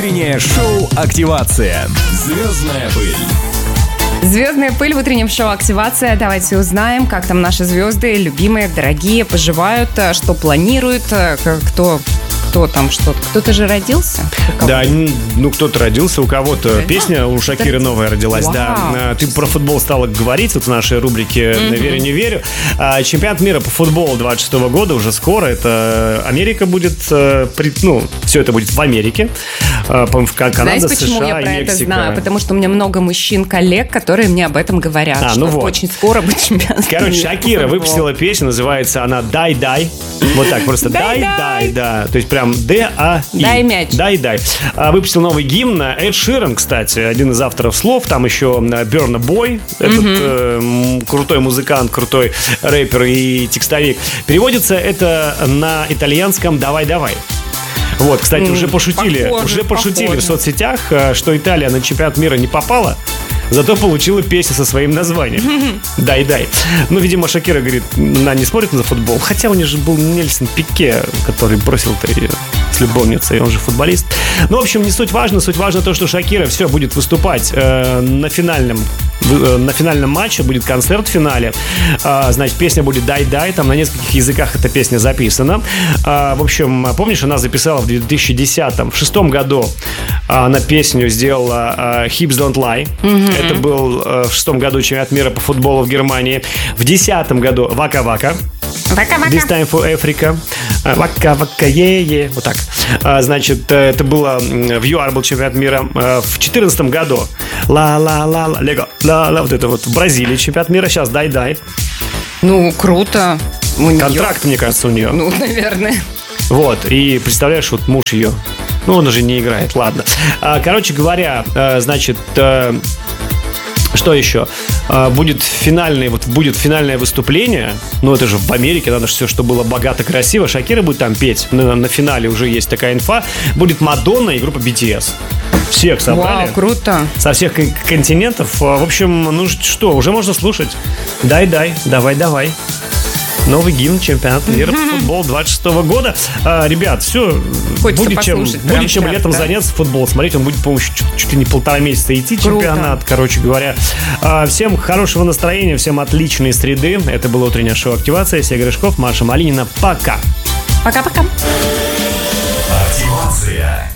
Утреннее шоу «Активация». Звездная пыль. Звездная пыль в утреннем шоу «Активация». Давайте узнаем, как там наши звезды, любимые, дорогие, поживают, что планируют, кто там что-то. Кто-то же родился? Да, кто-то родился, у кого-то песня у Шакиры новая родилась. Вау. Да. Ты про футбол стала говорить вот в нашей рубрике «Верю, не верю». Чемпионат мира по футболу 26 года уже скоро. Это Америка будет, все это будет в Америке. Канада, Знаете, почему США я про и это Мексика. знаю? Потому что у меня много мужчин-коллег, которые мне об этом говорят, что очень скоро будет чемпионат мира. Короче, Шакира выпустила песню, называется она «Дай-дай». Вот так, просто «Дай-дай», да. То есть прям Д-А-И. Дай мяч. «Дай-дай». Выпустил новый гимн. Эд Ширан, кстати, один из авторов слов. Там еще Burna Boy, этот крутой музыкант, крутой рэпер и текстовик. Переводится это на итальянском «давай-давай». Вот, кстати, уже пошутили в соцсетях, что Италия на чемпионат мира не попала, зато получила песню со своим названием. «Дай-дай». Ну, видимо, Шакира говорит, она не смотрит на футбол. Хотя у нее же был Нельсон Пике, который бросил-то ее с любовницей, он же футболист. Ну, в общем, не суть важно. Суть важно то, что Шакира все будет выступать на финальном матче, будет концерт в финале. Значит, песня будет «Дай-дай», там на нескольких языках эта песня записана. В общем, помнишь, она записала в 2006 году, она песню сделала «Hips Don't Lie». Это был в 2006 году чемпионат мира по футболу в Германии. В 2010 году «Вака-Вака». This time for Africa. Вака-вака, е-е. Вот так. Значит, это было в ЮАР был чемпионат мира. В 2014 году ла-ла-ла-ла, лего, ла-ла. Вот это вот в Бразилии чемпионат мира. Сейчас дай-дай. Ну, круто. Контракт, мне кажется, у нее. Ну, наверное. Вот, и представляешь, вот муж ее. Ну, он уже не играет, ладно. Короче говоря, значит... Что еще? Будет финальное выступление. Ну, это же в Америке, надо же все, что было богато, красиво. Шакира будет там петь. На финале уже есть такая инфа. Будет Мадонна и группа BTS. Всех собрали. Вау, круто. Со всех континентов. В общем, ну что, уже можно слушать. Дай-дай, давай-давай. Новый гимн чемпионата мира по футболу 26 года. Ребят, все, будет чем летом заняться футболом. Смотрите, он будет, по-моему, чуть ли не 1,5 месяца идти, чемпионат, короче говоря. Всем хорошего настроения, всем отличной среды. Это было утреннее шоу «Активация». Сергей Гришков, Маша Малинина. Пока. Пока-пока. Активация.